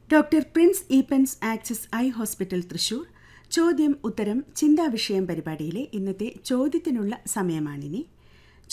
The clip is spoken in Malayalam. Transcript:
Doctor Prince Eappen's axis eye hospital Thrissur ചോദ്യം ഉത്തരം ചിന്താവിഷയം പരിപാടിയിലെ ഇന്നത്തെ ചോദ്യത്തിനുള്ള സമയമാണിനി.